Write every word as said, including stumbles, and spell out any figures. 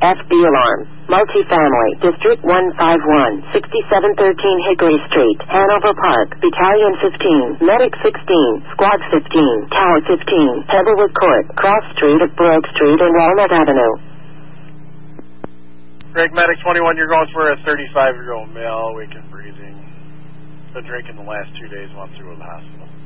F B alarm. Multifamily, District one five one, sixty-seven thirteen Hickory Street, Hanover Park, Battalion fifteen, Medic sixteen, Squad fifteen, Tower fifteen, Pebblewood Court, Cross Street at Broke Street and Walnut Avenue. Greg, Medic twenty-one, you're going for a thirty-five-year-old male, awake and breathing. Been drinking the last two days, wants to go to the hospital.